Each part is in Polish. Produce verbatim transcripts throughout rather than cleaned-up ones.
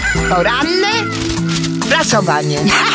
Poranne prasowanie.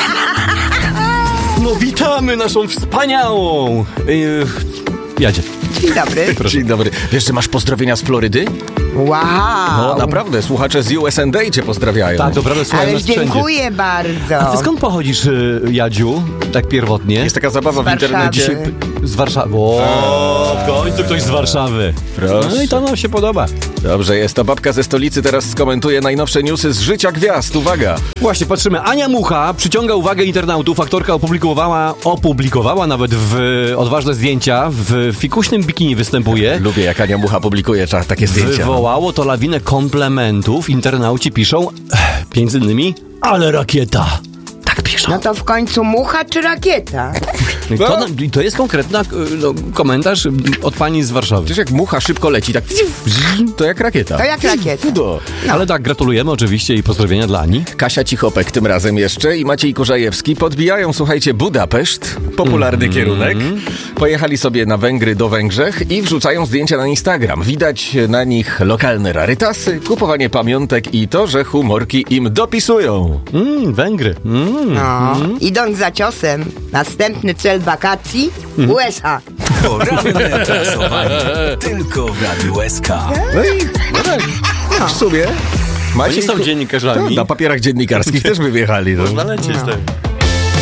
No witamy naszą wspaniałą yy, Jadzie. Dzień dobry. Dzień dobry. Wiesz, że masz pozdrowienia z Florydy? Wow. No naprawdę, słuchacze z U S A cię pozdrawiają. Tak, naprawdę słuchają Ale nas wszędzie. dziękuję bardzo. A ty skąd pochodzisz, y, Jadziu? Tak pierwotnie? Jest taka zabawa Z w internecie. Warszawy. Z Warszawy. O, w końcu ktoś z Warszawy. Proszę. No i to nam się podoba. Dobrze jest, to babka ze stolicy teraz skomentuje najnowsze newsy z życia gwiazd. Uwaga! Właśnie, patrzymy. Ania Mucha przyciąga uwagę internautów. Aktorka opublikowała, opublikowała nawet w odważne zdjęcia. W fikuśnym bikini występuje. Lubię, jak Ania Mucha publikuje czas, takie zdjęcia. Wywołało to lawinę komplementów. Internauci piszą, między innymi, ale rakieta. Tak piszą. No to w końcu mucha czy rakieta? I to, to jest konkretny no, komentarz od pani z Warszawy. Przecież jak mucha szybko leci, tak to jak rakieta. To jak rakieta. No. Ale tak, gratulujemy oczywiście i pozdrowienia dla Ani. Kasia Cichopek tym razem jeszcze i Maciej Kurzajewski podbijają, słuchajcie, Budapeszt, popularny mm. kierunek. Pojechali sobie na Węgry do Węgrzech i wrzucają zdjęcia na Instagram. Widać na nich lokalne rarytasy, kupowanie pamiątek i to, że humorki im dopisują. Mm, Węgry. Mm. No, idąc za ciosem, następny cel wakacji U S A. Poranne prasowanie tylko w Radiu S K. No i no tak, w sumie Oni są dziennikarzami. To, na papierach dziennikarskich też by wjechali. No. Można lecieć, tak.